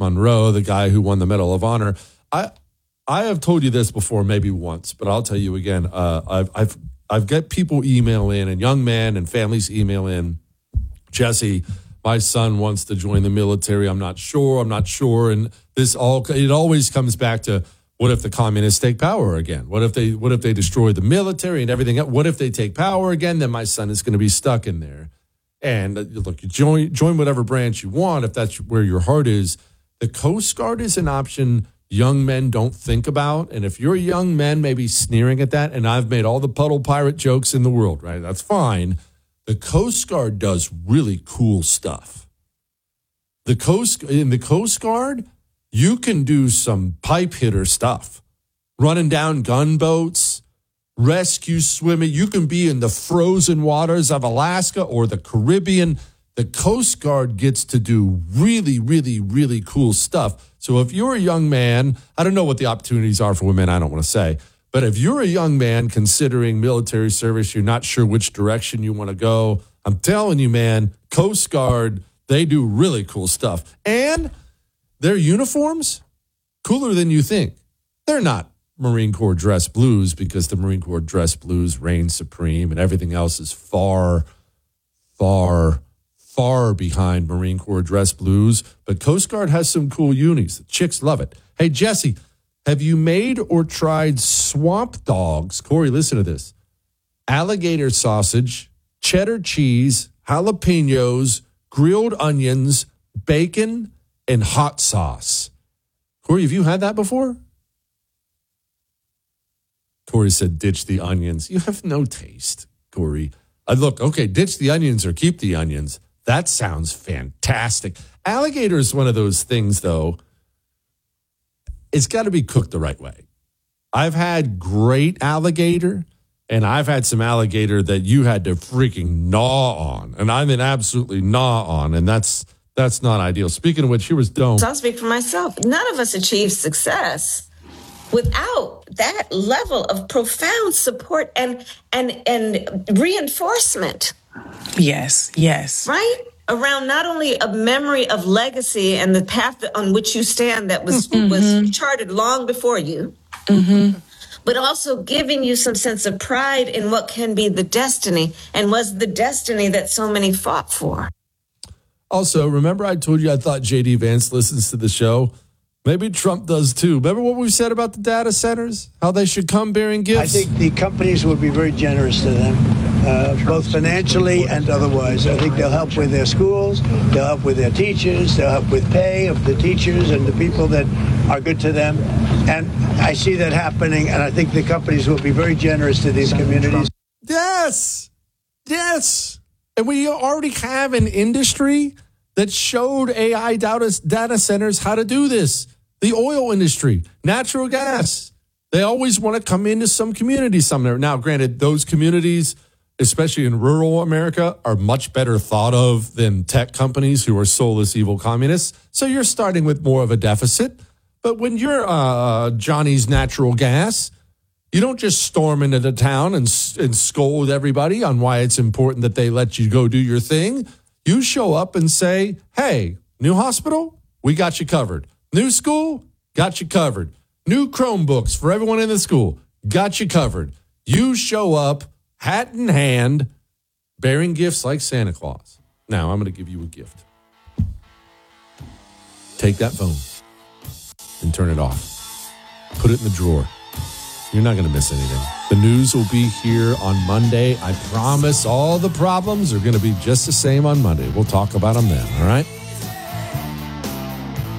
Monroe, the guy who won the Medal of Honor. I have told you this before, maybe once, but I'll tell you again. I've got people email in, and young men and families email in, Jesse, my son wants to join the military. I'm not sure. And it always comes back to, what if the communists take power again? What if they destroy the military and everything else? What if they take power again? Then my son is going to be stuck in there. And look, you join whatever branch you want if that's where your heart is. The Coast Guard is an option young men don't think about. And if you're a young man maybe sneering at that, and I've made all the puddle pirate jokes in the world, right? That's fine. The Coast Guard does really cool stuff. In the Coast Guard, you can do some pipe hitter stuff, running down gunboats, rescue swimming. You can be in the frozen waters of Alaska or the Caribbean. The Coast Guard gets to do really, really, really cool stuff. So if you're a young man, I don't know what the opportunities are for women, I don't want to say. But if you're a young man considering military service, you're not sure which direction you want to go, I'm telling you, man, Coast Guard, they do really cool stuff. And their uniforms, cooler than you think. They're not Marine Corps dress blues, because the Marine Corps dress blues reign supreme and everything else is far, far, far behind Marine Corps dress blues. But Coast Guard has some cool unis. The chicks love it. Hey, Jesse, have you made or tried swamp dogs? Corey, listen to this. Alligator sausage, cheddar cheese, jalapenos, grilled onions, bacon, and hot sauce. Corey, have you had that before? Corey said, ditch the onions. You have no taste, Corey. Look, okay, ditch the onions or keep the onions. That sounds fantastic. Alligator is one of those things, though. It's got to be cooked the right way. I've had great alligator, and I've had some alligator that you had to freaking gnaw on. And I mean absolutely gnaw on, and that's not ideal. Speaking of which, here was Doan. So I'll speak for myself. None of us achieve success without that level of profound support and reinforcement. Yes. Right? Around not only a memory of legacy and the path on which you stand that was charted long before you, but also giving you some sense of pride in what can be the destiny and was the destiny that so many fought for. Also, remember I told you I thought J.D. Vance listens to the show? Maybe Trump does too. Remember what we said about the data centers? How they should come bearing gifts? I think the companies will be very generous to them, both financially and otherwise. I think they'll help with their schools, they'll help with their teachers, they'll help with pay of the teachers and the people that are good to them. And I see that happening, and I think the companies will be very generous to these communities. Yes. And we already have an industry that showed AI data centers how to do this. The oil industry, natural gas. They always want to come into some community somewhere. Now, granted, those communities, especially in rural America, are much better thought of than tech companies who are soulless, evil communists. So you're starting with more of a deficit. But when you're Johnny's Natural Gas, you don't just storm into the town and scold everybody on why it's important that they let you go do your thing. You show up and say, hey, new hospital, we got you covered. New school, got you covered. New Chromebooks for everyone in the school, got you covered. You show up, hat in hand, bearing gifts like Santa Claus. Now, I'm going to give you a gift. Take that phone and turn it off. Put it in the drawer. You're not going to miss anything. The news will be here on Monday. I promise all the problems are going to be just the same on Monday. We'll talk about them then, all right?